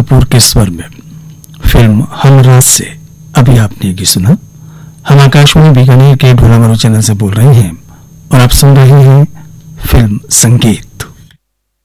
कपूर के स्वर में फिल्म हम रात से अभी आपने गीत सुना। हम आकाशवाणी बीकानेर के ढोलामरू चैनल से बोल रहे हैं और आप सुन रहे हैं फिल्म संगीत।